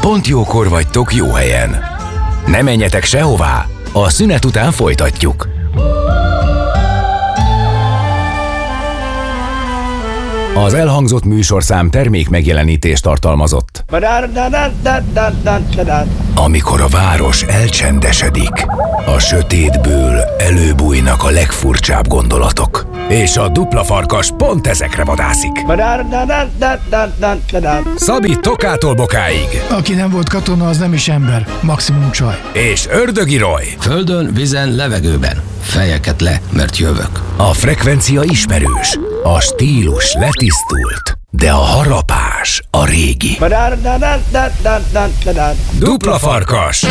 Pont jókor vagytok jó helyen. Ne menjetek sehová, a szünet után folytatjuk. Az elhangzott műsorszám termék megjelenítést tartalmazott. Amikor a város elcsendesedik, a sötétből előbújnak a legfurcsább gondolatok. És a dupla farkas pont ezekre vadászik. Szabi Tokától Bokáig. Aki nem volt katona, az nem is ember, maximum csaj. És Ördögi Roy. Földön, vízen, levegőben. Fejeket le, mert jövök. A frekvencia ismerős, a stílus letisztult, de a harapás a régi. Dupla farkas.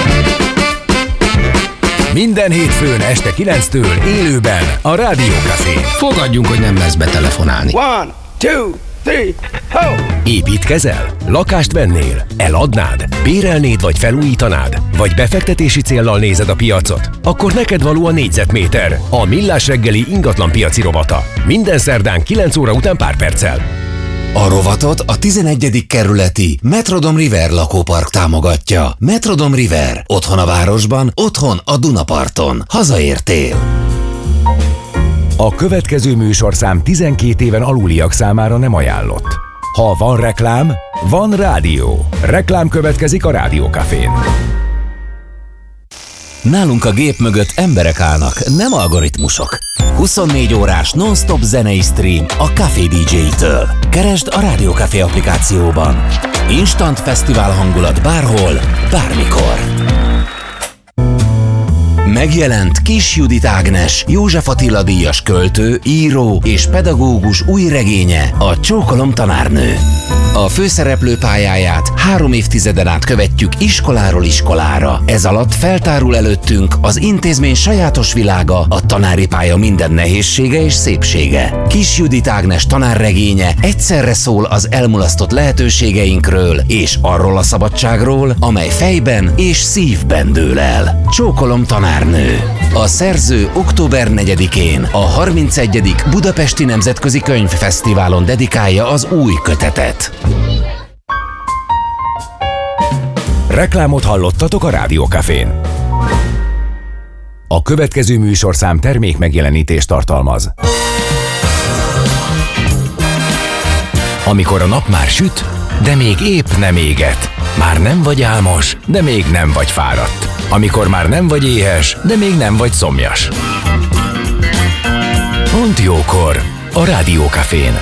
Minden hétfőn este 9-től élőben a Rádió Cafén. Fogadjunk, hogy nem lesz betelefonálni. 1, 2, 3, ho! Építkezel? Lakást vennél? Eladnád? Bérelnéd vagy felújítanád? Vagy befektetési céllal nézed a piacot? Akkor neked való a négyzetméter, a Millás reggeli ingatlanpiaci rovata. Minden szerdán 9 óra után pár perccel. A rovatot a 11. kerületi Metrodom River lakópark támogatja. Metrodom River. Otthon a városban, otthon a Dunaparton. Hazaértél. A következő műsorszám 12 éven aluliak számára nem ajánlott. Ha van reklám, van rádió. Reklám következik a Rádió Cafén. Nálunk a gép mögött emberek állnak, nem algoritmusok. 24 órás non-stop zenei stream a Café DJ-től. Keresd a Rádió Café applikációban. Instant fesztivál hangulat bárhol, bármikor. Megjelent Kis Judit Ágnes, József Attila díjas költő, író és pedagógus új regénye, a Csókolom tanárnő. A főszereplő pályáját 3 évtizeden át követjük iskoláról iskolára. Ez alatt feltárul előttünk az intézmény sajátos világa, a tanári pálya minden nehézsége és szépsége. Kis Judit Ágnes tanárregénye egyszerre szól az elmulasztott lehetőségeinkről és arról a szabadságról, amely fejben és szívben dől el. Csókolom tanárnő. A szerző október 4-én a 31. Budapesti Nemzetközi Könyvfesztiválon dedikálja az új kötetet. Reklámot hallottatok a Rádió Cafén. A következő műsorszám termék megjelenítést tartalmaz. Amikor a nap már süt, de még épp nem éget. Már nem vagy álmos, de még nem vagy fáradt. Amikor már nem vagy éhes, de még nem vagy szomjas. Pont jókor a Rádió Cafén.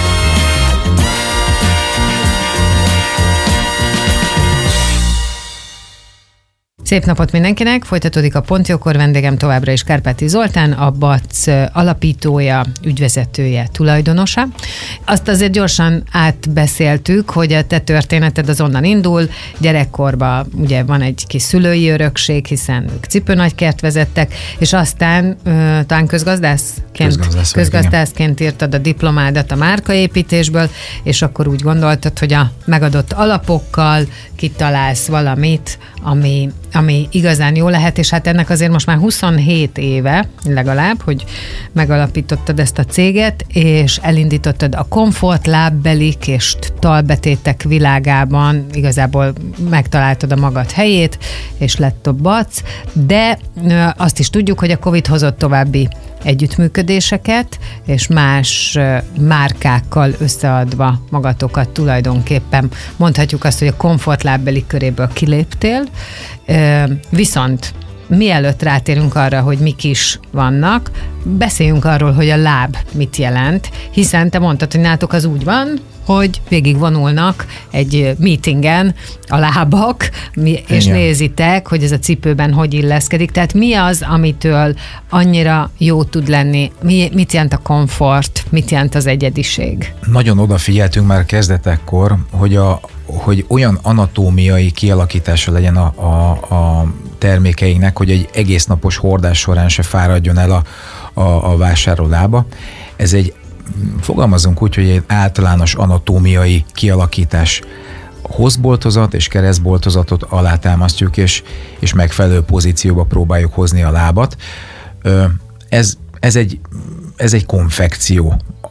Szép napot mindenkinek! Folytatódik a Pont jókor, vendégem továbbra is Kárpáti Zoltán, a BAC alapítója, ügyvezetője, tulajdonosa. Azt azért gyorsan átbeszéltük, hogy a te történeted az onnan indul, gyerekkorban ugye van egy kis szülői örökség, hiszen ők cipőnagykert vezettek, és aztán talán közgazdászként írtad a diplomádat a márkaépítésből, és akkor úgy gondoltad, hogy a megadott alapokkal kitalálsz valamit, ami igazán jó lehet, és hát ennek azért most már 27 éve legalább, hogy megalapítottad ezt a céget, és elindítottad a komfort, lábbelik és talbetétek világában, igazából megtaláltad a magad helyét, és lett a BAC, de azt is tudjuk, hogy a Covid hozott további együttműködéseket, és más márkákkal összeadva magatokat tulajdonképpen mondhatjuk azt, hogy a komfort lábbeli köréből kiléptél. Viszont mielőtt rátérünk arra, hogy mik is vannak, beszéljünk arról, hogy a láb mit jelent, hiszen te mondtad, hogy nálatok az úgy van, hogy végigvonulnak egy meetingen a lábak, és igen, nézitek, hogy ez a cipőben hogy illeszkedik. Tehát mi az, amitől annyira jó tud lenni? Mit jelent a komfort? Mit jelent az egyediség? Nagyon odafigyeltünk már kezdetekkor, hogy olyan anatómiai kialakítása legyen a termékeinknek, hogy egy egész napos hordás során se fáradjon el a vásárló lába. Ez egy, fogalmazunk úgy, hogy egy általános anatómiai kialakítás, hozboltozat és keresztboltozatot alátámasztjuk, és megfelelő pozícióba próbáljuk hozni a lábat. Ez egy konfekció,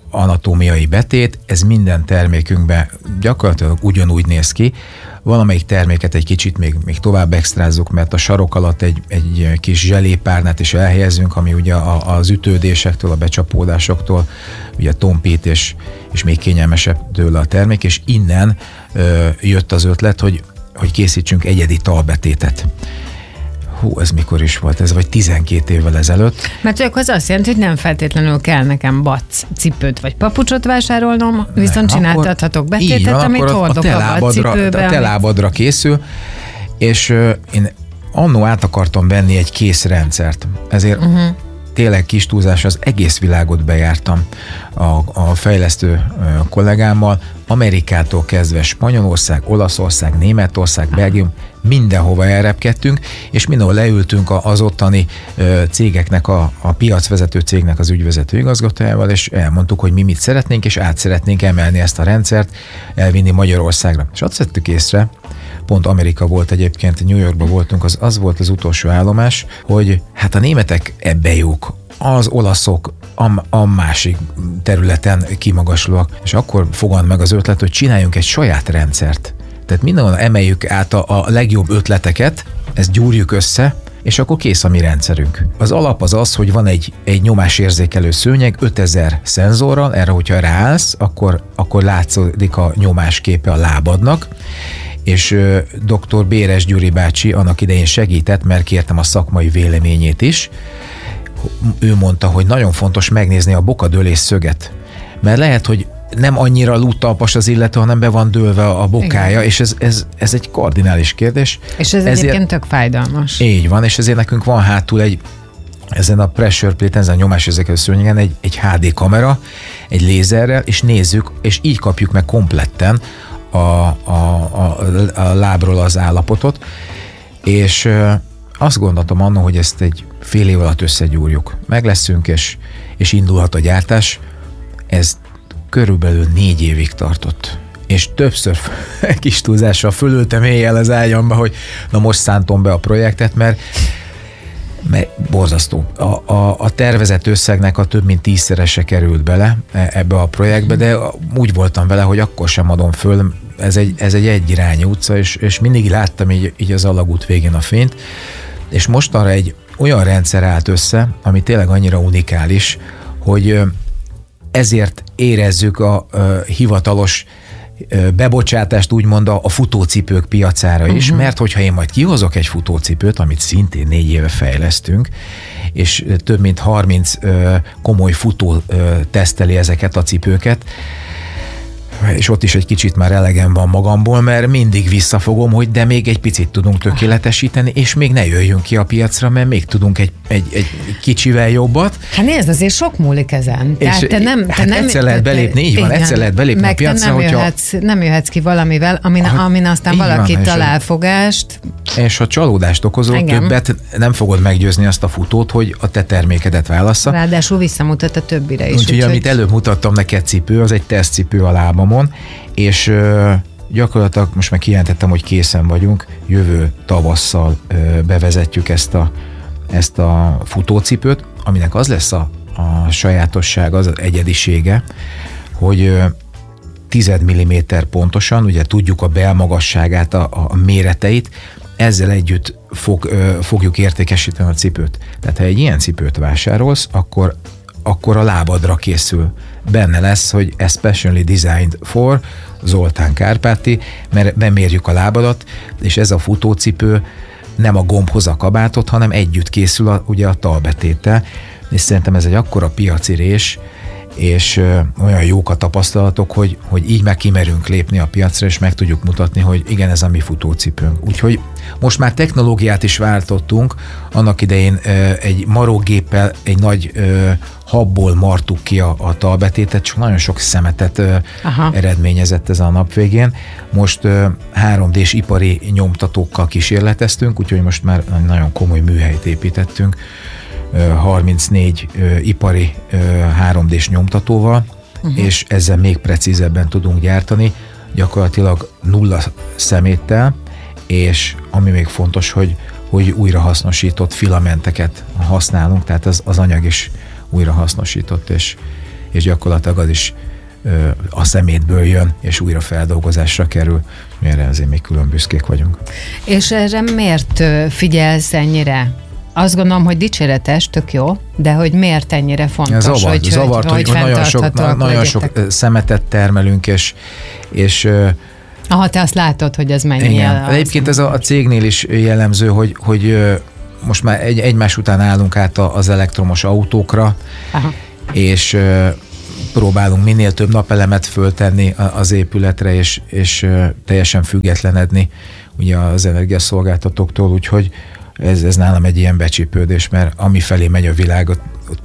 anatómiai betét, ez minden termékünkben gyakorlatilag ugyanúgy néz ki. Valamelyik terméket egy kicsit még tovább extrázzuk, mert a sarok alatt egy kis zselépárnát is elhelyezünk, ami ugye az ütődésektől, a becsapódásoktól ugye tompít, és még kényelmesebb tőle a termék, és innen jött az ötlet, hogy készítsünk egyedi talbetétet. Ez mikor is volt? Ez vagy 12 évvel ezelőtt. Mert akkor az azt jelenti, hogy nem feltétlenül kell nekem cipőt vagy papucsot vásárolnom, viszont csináltathatok betétet, amit hordok a cipőbe. A te lábadra készül, és én annó át akartam venni egy kész rendszert. Ezért tényleg kis túlzás, az egész világot bejártam a fejlesztő kollégámmal, Amerikától kezdve Spanyolország, Olaszország, Németország, Belgium, mindenhova elrepkedtünk, és mindenhol leültünk az ottani cégeknek, a piacvezető cégnek az ügyvezető igazgatójával, és elmondtuk, hogy mi mit szeretnénk, és át szeretnénk emelni ezt a rendszert, elvinni Magyarországra. És azt vettük észre, pont Amerika volt egyébként, New Yorkban voltunk, az volt az utolsó állomás, hogy hát a németek ebbe jók, az olaszok a másik területen kimagaslóak, és akkor fogant meg az ötlet, hogy csináljunk egy saját rendszert. Tehát mindenhol emeljük át a legjobb ötleteket, ezt gyúrjuk össze, és akkor kész a mi rendszerünk. Az alap az, hogy van egy nyomásérzékelő szőnyeg 5000 szenzorral, erre, hogyha ráállsz, akkor látszódik a nyomásképe a lábadnak, és dr. Béres Gyuri bácsi annak idején segített, mert kértem a szakmai véleményét is. Ő mondta, hogy nagyon fontos megnézni a bokadőlés szöget, mert lehet, hogy nem annyira lúttalpas az illető, hanem be van dőlve a bokája, és ez egy kardinális kérdés. És ez egyébként tök fájdalmas. Így van, és ezért nekünk van hátul ezen a pressure plate, ezen a nyomásérzékelő szőnyegen egy HD kamera, egy lézerrel, és nézzük, és így kapjuk meg kompletten a lábról az állapotot, és azt gondoltam annól, hogy ezt egy fél év alatt összegyúrjuk. Meg leszünk, és indulhat a gyártás. Ez körülbelül 4 évig tartott. És többször kis túlzással fölültem éjjel az ágyamba, hogy na most szántom be a projektet, mert borzasztó. A tervezett összegnek a több mint 10-szerese került bele ebbe a projektbe, de úgy voltam vele, hogy akkor sem adom föl. Ez egy egyirányú utca, és mindig láttam így az alagút végén a fényt, és mostanra egy olyan rendszer állt össze, ami tényleg annyira unikális, hogy ezért érezzük a hivatalos bebocsátást úgymond a futócipők piacára is, mert hogyha én majd kihozok egy futócipőt, amit szintén 4 éve fejlesztünk, és több mint 30 komoly futó teszteli ezeket a cipőket, és ott is egy kicsit már elegem van magamból, mert mindig visszafogom, hogy de még egy picit tudunk tökéletesíteni, és még ne jöjjünk ki a piacra, mert még tudunk egy kicsivel jobbat. Hát nézd, azért sok múlik ezen. Tehát te nem, egyszer lehet belépni, így van, egyszer lehet belépni a piacra, nem jöhetsz ki valamivel, amin aztán valaki talál fogást. És a csalódást okozol, többet nem fogod meggyőzni azt a futót, hogy a te termékedet válassza. Ráadásul visszamutat a többire is. Úgyhogy amit előbb mutattam neked cipő, az egy tesztcipő a lábamon, és gyakorlatilag most már kijelentettem, hogy készen vagyunk, jövő tavasszal bevezetjük ezt a futócipőt, aminek az lesz a sajátossága, az egyedisége, hogy 10 mm pontosan, ugye tudjuk a belmagasságát, a méreteit, ezzel együtt fogjuk értékesíteni a cipőt. Tehát ha egy ilyen cipőt vásárolsz, akkor a lábadra készül. Benne lesz, hogy especially designed for Zoltán Kárpáti, mert bemérjük a lábadat, és ez a futócipő nem a gombhoz a kabátot, hanem együtt készül ugye a talbetéttel, és szerintem ez egy akkora piaci rés, és olyan jók a tapasztalatok, hogy így meg kimerünk lépni a piacra, és meg tudjuk mutatni, hogy igen, ez a mi futócipőnk. Úgyhogy most már technológiát is váltottunk, annak idején egy marógéppel egy nagy habból martuk ki a talbetétet, csak nagyon sok szemetet eredményezett ez a nap végén. Most 3D-s ipari nyomtatókkal kísérleteztünk, úgyhogy most már nagyon komoly műhelyt építettünk, 34 ipari 3D-s nyomtatóval, és ezzel még precízebben tudunk gyártani, gyakorlatilag 0 szeméttel, és ami még fontos, hogy újrahasznosított filamenteket használunk, tehát az anyag is újrahasznosított, és gyakorlatilag az is a szemétből jön, és újra feldolgozásra kerül. Erre azért még külön büszkék vagyunk. És erre miért figyelsz ennyire? Azt gondolom, hogy dicséretes, tök jó, de hogy miért ennyire fontos, zavart, hogy nagyon sok szemetet termelünk, és aha, te azt látod, hogy ez mennyi. Igen. Egyébként ez a cégnél is jellemző, hogy most már egymás után állunk át az elektromos autókra, aha, és próbálunk minél több napelemet föltenni az épületre, és teljesen függetlenedni ugye az energiaszolgáltatóktól, úgyhogy ez nálam egy ilyen becsípődés, mert ami felé megy a világ, ott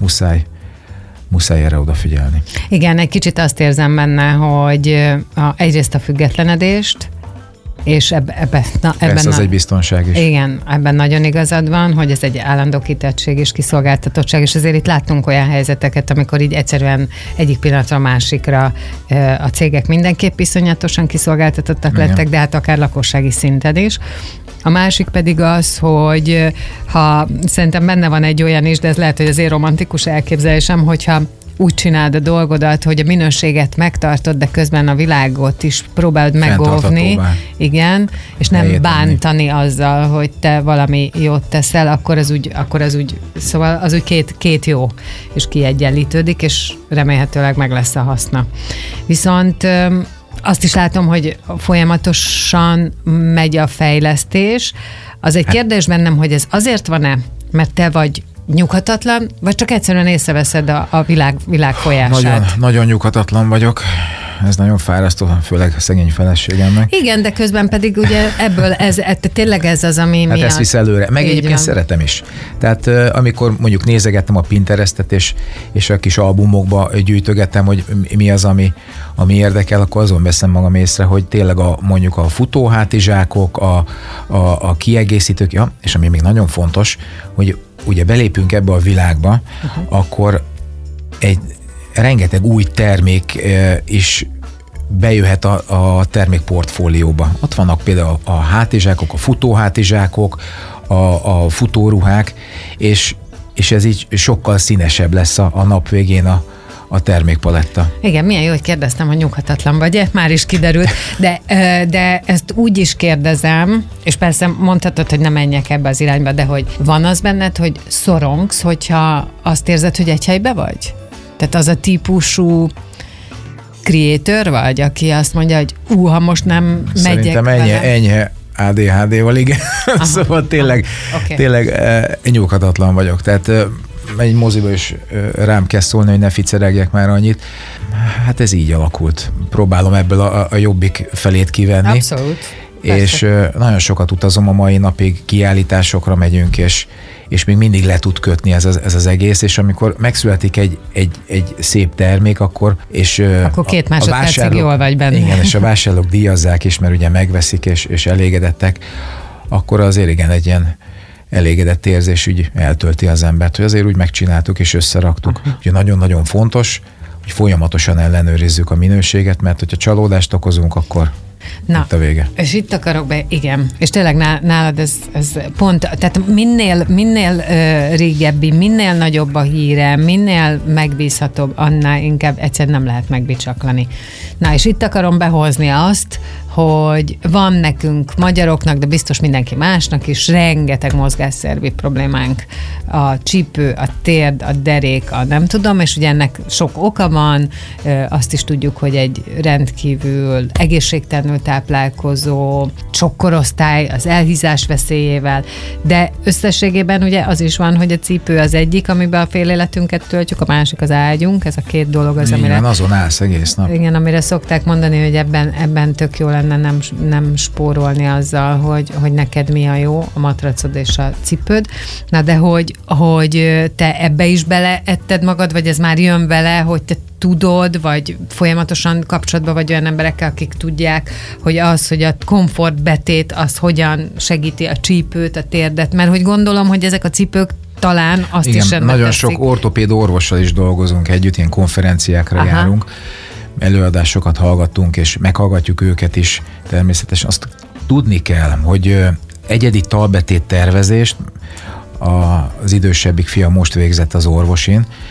muszáj erre odafigyelni. Igen, egy kicsit azt érzem benne, hogy egyrészt a függetlenedést, és ebben az egy biztonság is. Igen, ebben nagyon igazad van, hogy ez egy állandó kitettség és kiszolgáltatottság, és azért itt láttunk olyan helyzeteket, amikor így egyszerűen egyik pillanatra a másikra a cégek mindenképp iszonyatosan kiszolgáltatottak lettek, de hát akár lakossági szinten is. A másik pedig az, hogy ha szerintem benne van egy olyan is, de ez lehet, hogy az én romantikus elképzelésem, hogyha úgy csináld a dolgodat, hogy a minőséget megtartod, de közben a világot is próbálod megóvni, igen, és nem bántani azzal, hogy te valami jót teszel, akkor az úgy, szóval az úgy két jó, és kiegyenlítődik, és remélhetőleg meg lesz a haszna. Viszont azt is látom, hogy folyamatosan megy a fejlesztés. Az egy kérdés bennem, hogy ez azért van-e, mert te vagy nyughatatlan, vagy csak egyszerűen észreveszed a világ folyását? Nagyon nyughatatlan vagyok. Ez nagyon fárasztó, főleg a szegény feleségemnek. Igen, de közben pedig ugye ebből tényleg ez az, ami miatt... ezt visz előre. Meg egyébként szeretem is. Tehát amikor mondjuk nézegettem a Pinterestet, és a kis albumokba gyűjtögettem, hogy mi az, ami érdekel, akkor azon veszem magam észre, hogy tényleg mondjuk a futóhátizsákok, a kiegészítők, és ami még nagyon fontos, hogy ugye belépünk ebbe a világba, akkor rengeteg új termék is bejöhet a termékportfólióba. Ott vannak például a hátizsákok, a futóhátizsákok, a futóruhák, és ez így sokkal színesebb lesz a nap végén a termékpaletta. Igen, milyen jó, hogy kérdeztem, hogy nyughatatlan vagy, már is kiderült, de ezt úgy is kérdezem, és persze mondhatod, hogy nem menjek ebbe az irányba, de hogy van az benned, hogy szorongsz, hogyha azt érzed, hogy egy helybe vagy? Tehát az a típusú creator vagy, aki azt mondja, hogy ha most nem megyek szerintem enyhe ADHD-val, igen. Szóval tényleg nyughatatlan vagyok. Tehát egy moziba is rám kell szólni, hogy ne ficeregjek már annyit. Hát ez így alakult. Próbálom ebből a jobbik felét kivenni. Abszolút. És nagyon sokat utazom a mai napig, kiállításokra megyünk, és még mindig le tud kötni ez az egész, és amikor megszületik egy szép termék, akkor 2 másodpercig jól vagy benne. Igen, és a vásárlók díjazzák is, mert ugye megveszik, és elégedettek, akkor azért igen, egy ilyen elégedett érzés úgy eltölti az embert, hogy azért úgy megcsináltuk és összeraktuk. Ugye nagyon-nagyon fontos, hogy folyamatosan ellenőrizzük a minőséget, mert hogyha csalódást okozunk, akkor itt a vége. És itt akarok be, igen. És tényleg nálad ez pont, tehát minél régebbi, minél nagyobb a híre, minél megbízhatóbb, annál inkább egyszerűen nem lehet megbicsaklani. Na, és itt akarom behozni azt, hogy van nekünk magyaroknak, de biztos mindenki másnak is rengeteg mozgásszervi problémánk. A csípő, a térd, a derék, a nem tudom, és ugye ennek sok oka van, azt is tudjuk, hogy egy rendkívül egészségtelenül táplálkozó, sok korosztály az elhízás veszélyével, de összességében ugye az is van, hogy a cipő az egyik, amiben a fél életünket töltjük, a másik az ágyunk, ez a két dolog az, amire... Igen, azon állsz egész nap. Igen, amire szokták mondani, hogy ebben tök jó lenne nem spórolni azzal, hogy neked mi a jó, a matracod és a cipőd. Na de hogy te ebbe is beleetted magad, vagy ez már jön vele, hogy te tudod, vagy folyamatosan kapcsolatban vagy olyan emberekkel, akik tudják, hogy a komfortbetét az hogyan segíti a csípőt, a térdet, mert hogy gondolom, hogy ezek a cipők talán azt igen, is rendbe nagyon teszik. sok ortopéd orvossal is dolgozunk együtt, ilyen konferenciákra járunk, előadásokat hallgattunk, és meghallgatjuk őket is. Természetesen azt tudni kell, hogy egyedi talbetét tervezést az idősebbik fia most végzett az orvosin,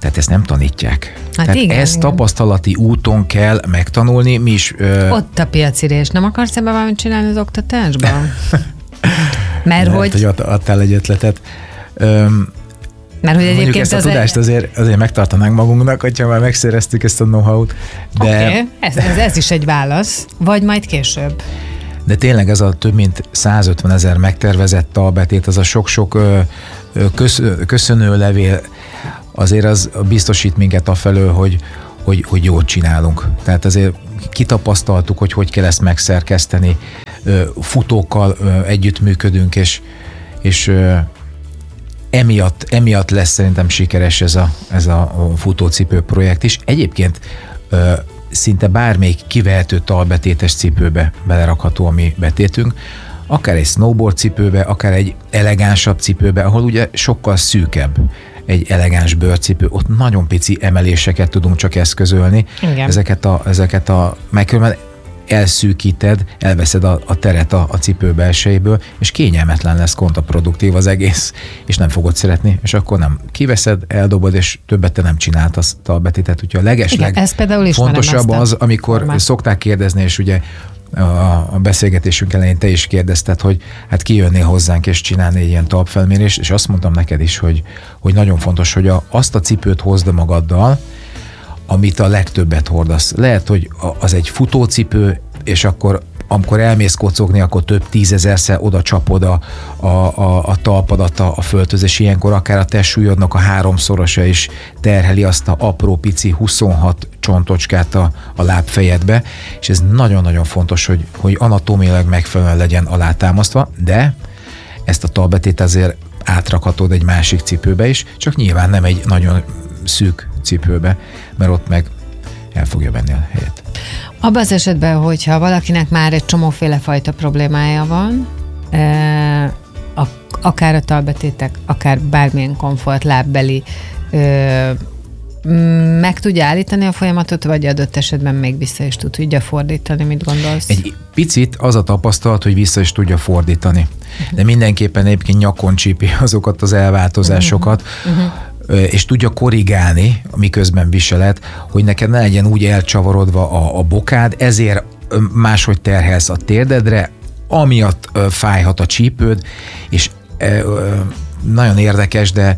Tehát ezt nem tanítják. Hát tehát igen, ezt igen. tapasztalati úton kell megtanulni, mi is... Ott a piacirés. Nem akarsz ebben valamit csinálni az oktatásban? Mert Lehet, hogy adtál egy ötletet. Mert hogy Mondjuk egyébként ezt a tudást azért megtartanánk magunknak, hogyha már megszereztük ezt a know-how-t. De, Oké, ez is egy válasz. Vagy majd később. de tényleg ez a több mint 150 000 megtervezett talbetét, az a sok-sok köszönőlevél, azért az biztosít minket afelől, hogy jót csinálunk. Tehát azért kitapasztaltuk, hogy kell ezt megszerkeszteni, futókkal együttműködünk, és emiatt lesz szerintem sikeres ez a futócipő projekt is. Egyébként szinte bármelyik kivehető talbetétes cipőbe belerakható a mi betétünk, akár egy snowboard cipőbe, akár egy elegánsabb cipőbe, ahol ugye sokkal szűkebb egy elegáns bőrcipő, ott nagyon pici emeléseket tudunk csak eszközölni. Igen. Ezeket a megkülönben elszűkíted, elveszed a teret a cipő belsejéből, és kényelmetlen lesz, kontraproduktív az egész, és nem fogod szeretni, és akkor nem kiveszed, eldobod, és többet te nem csináltasz talbetétet. Úgyhogy a legesleg fontosabb az, amikor formát. szokták kérdezni, és ugye a beszélgetésünk elején te is kérdezted, hogy hát ki jönnél hozzánk és csinálni egy ilyen talpfelmérést, és azt mondtam neked is, hogy nagyon fontos, hogy azt a cipőt hozd magaddal, amit a legtöbbet hordasz. Lehet, hogy az egy futócipő, és akkor amikor elmész kocogni, akkor több 10 000-szer oda csapod a talpadat a földhöz, és ilyenkor akár a testsúlyodnak a 3-szorosa is terheli azt a apró pici 26 csontocskát a lábfejedbe, és ez nagyon-nagyon fontos, hogy anatómiailag megfelelően legyen alátámasztva, de ezt a talbetét azért átrakhatod egy másik cipőbe is, csak nyilván nem egy nagyon szűk cipőbe, mert ott meg el fogja venni a helyet. Abban az esetben, hogyha valakinek már egy csomóféle fajta problémája van, akár a talbetétek, akár bármilyen komfort, lábbeli, meg tudja állítani a folyamatot, vagy adott esetben még vissza is tudja fordítani, mit gondolsz? Egy picit az a tapasztalat, hogy vissza is tudja fordítani. De mindenképpen egyébként nyakon csípi azokat az elváltozásokat, és tudja korrigálni, miközben viseled, hogy neked ne legyen úgy elcsavarodva a bokád, ezért máshogy terhelsz a térdedre, amiatt fájhat a csípőd, és nagyon érdekes, de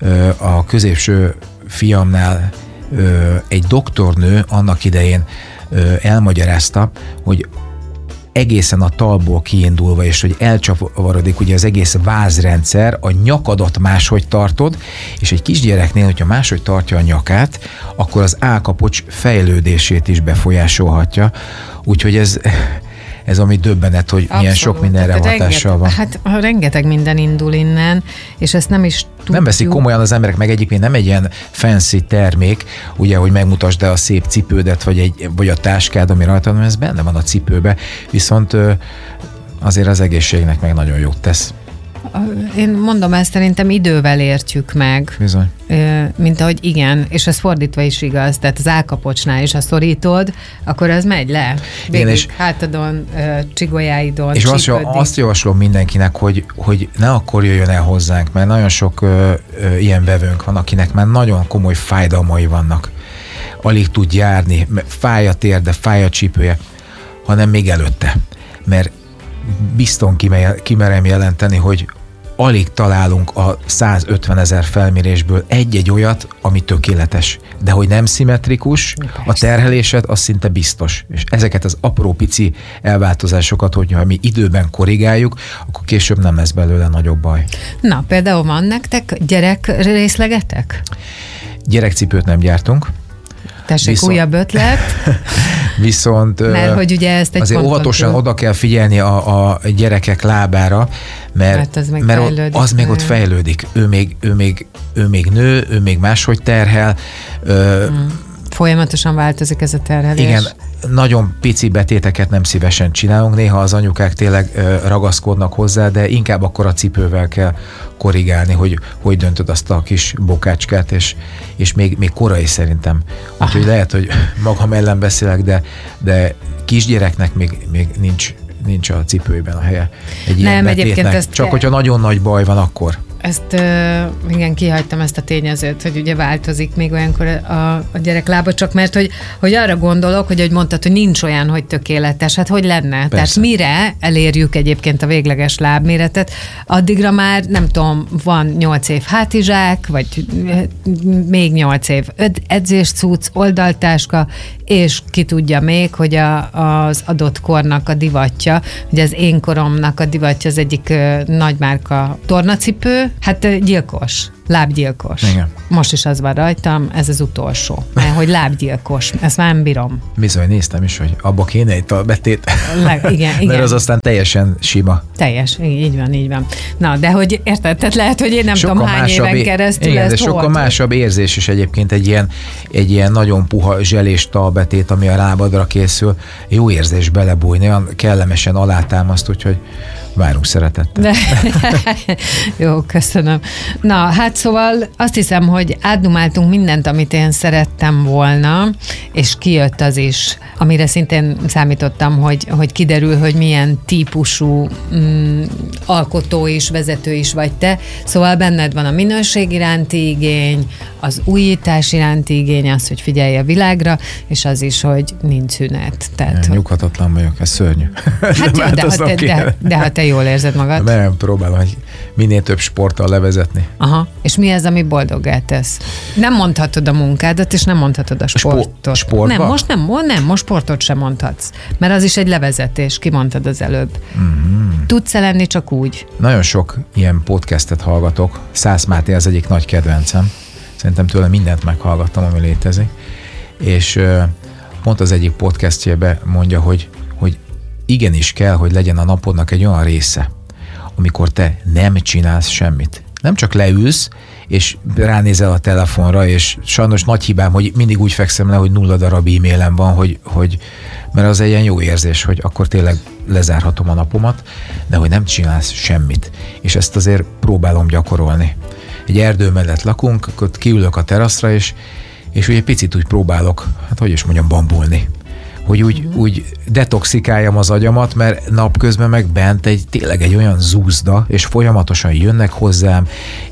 a középső fiamnál egy doktornő annak idején elmagyarázta, hogy egészen a talból kiindulva, és hogy elcsavarodik ugye az egész vázrendszer, a nyakadat máshogy tartod, és egy kisgyereknél, hogyha máshogy tartja a nyakát, akkor az állkapocs fejlődését is befolyásolhatja. Úgyhogy ez ami döbbenet, hogy abszolút, milyen sok mindenre hatással van. Hát rengeteg minden indul innen, és ezt nem is tudjuk. Nem veszik komolyan az emberek, meg egyébként nem egy ilyen fancy termék, ugye, hogy megmutasd a szép cipődet, vagy a táskád, ami rajta van, ez benne van a cipőbe, viszont azért az egészségnek meg nagyon jót tesz. Én mondom, ezt szerintem idővel értjük meg. Bizony. Mint ahogy igen, és ez fordítva is igaz, tehát az állkapocsnál is, ha szorítod, akkor az megy le. Végig hátadon, csigolyáidon, és azt javaslom mindenkinek, hogy ne akkor jöjjön el hozzánk, mert nagyon sok ilyen vevőnk van, akinek már nagyon komoly fájdalmai vannak. Alig tud járni, fáj a térde, fáj a csípője, hanem még előtte. Mert bizton kimerem jelenteni, hogy alig találunk a 150 000 felmérésből egy-egy olyat, ami tökéletes. De hogy nem szimmetrikus, a terhelésed, az szinte biztos. És ezeket az apró pici elváltozásokat, hogyha mi időben korrigáljuk, akkor később nem lesz belőle nagyobb baj. Na, például van nektek gyerek részlegetek? Gyerekcipőt nem gyártunk. Tessék, újabb ötlet. Viszont mert hogy ugye ezt egy azért óvatosan oda kell figyelni a gyerekek lábára, mert az még ott fejlődik. Ő még nő, ő még máshogy terhel. Folyamatosan változik ez a terhelés. Igen, nagyon pici betéteket nem szívesen csinálunk, néha az anyukák tényleg ragaszkodnak hozzá, de inkább akkor a cipővel kell korrigálni, hogy döntöd azt a kis bokácskát, és még korai szerintem. Úgyhogy lehet, hogy magam ellen beszélek, de kisgyereknek még nincs a cipőjében a helye. Egy ilyen betétnek. Csak hogyha nagyon nagy baj van, akkor. ezt igen, kihagytam ezt a tényezőt, hogy ugye változik még olyankor a gyerek lába, csak mert, hogy arra gondolok, hogy mondtad, hogy nincs olyan, hogy tökéletes, hát hogy lenne? Persze. Tehát mire elérjük egyébként a végleges lábméretet, addigra már nem tudom, van 8 év hátizsák, vagy még 8 év edzéscucc, oldaltáska, és ki tudja még, hogy az adott kornak a divatja, ugye az én koromnak a divatja az egyik nagymárka tornacipő, hát gyilkos, lábgyilkos. Igen. Most is az van rajtam, ez az utolsó. Mert hogy lábgyilkos, ezt már nem bírom. Bizony, néztem is, hogy abba kéne itt a betét. Igen. Mert az aztán teljesen sima. Teljes, így van. Na, de hogy érted, tehát lehet, hogy én nem sokkal tudom hány éven keresztül igen, de sokkal másabb érzés is egyébként egy ilyen nagyon puha zselés talbetét, ami a lábadra készül. Jó érzés belebújni, olyan kellemesen alátámaszt, úgyhogy várunk szeretettel. Jó, köszönöm. Na, hát szóval azt hiszem, hogy átdumáltunk mindent, amit én szerettem volna, és kijött az is, amire szintén számítottam, hogy kiderül, hogy milyen típusú alkotó is, vezető is vagy te. Szóval benned van a minőség iránti igény, az újítás iránti igény, az, hogy figyelj a világra, és az is, hogy nincs szünet. Tehát, nyughatatlan vagyok, ez szörnyű. Hát jó, de ha te jól érzed magad. Nem próbálom, hogy minél több sporttal levezetni. Aha. És mi ez, ami boldoggá tesz? Nem mondhatod a munkádat, és nem mondhatod a sportot. Sportba? Nem, most sportot sem mondhatsz. Mert az is egy levezetés, kimondtad az előbb. Tudsz-e lenni csak úgy? Nagyon sok ilyen podcastet hallgatok. Szász Máté az egyik nagy kedvencem. Szerintem tőle mindent meghallgattam, ami létezik. És pont az egyik podcastjében mondja, hogy igenis kell, hogy legyen a napodnak egy olyan része, amikor te nem csinálsz semmit. Nem csak leülsz, és ránézel a telefonra, és sajnos nagy hibám, hogy mindig úgy fekszem le, hogy 0 darab e-mailem van, hogy mert az egy ilyen jó érzés, hogy akkor tényleg lezárhatom a napomat, de hogy nem csinálsz semmit. És ezt azért próbálom gyakorolni. Egy erdő mellett lakunk, akkor kiülök a teraszra, és úgy picit úgy próbálok, hát hogy is mondjam, bambulni. Hogy úgy detoxikáljam az agyamat, mert napközben meg bent tényleg egy olyan zúzda, és folyamatosan jönnek hozzám,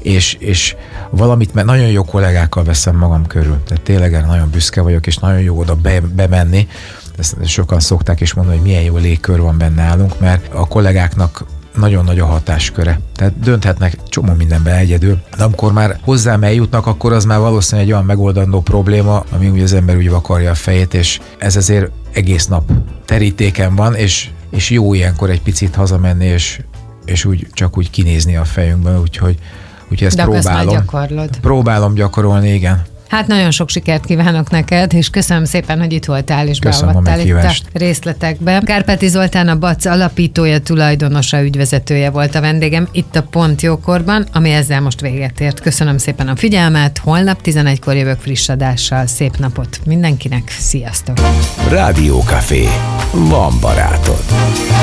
és valamit, mert nagyon jó kollégákkal veszem magam körül. Tehát tényleg erre nagyon büszke vagyok, és nagyon jó oda bemenni. Ezt sokan szokták is mondani, hogy milyen jó légkör van benne állunk, mert a kollégáknak nagyon nagy a hatásköre. Tehát dönthetnek csomó mindenben egyedül. De amikor már hozzám eljutnak, akkor az már valószínűleg egy olyan megoldandó probléma, ami úgy az ember úgy vakarja a fejét, és ez azért egész nap terítéken van, és jó ilyenkor egy picit hazamenni, és úgy csak úgy kinézni a fejünkben, úgyhogy ezt de próbálom. Próbálom gyakorolni, igen. Hát nagyon sok sikert kívánok neked, és köszönöm szépen, hogy itt voltál és köszönöm beavattál itt a részletekbe. Kárpáti Zoltán, a BAC alapítója, tulajdonosa, ügyvezetője volt a vendégem itt a Pont Jókorban, ami ezzel most véget ért. Köszönöm szépen a figyelmet, holnap 11-kor jövök friss adással. Szép napot mindenkinek, sziasztok! Rádiókafé. Van barátod.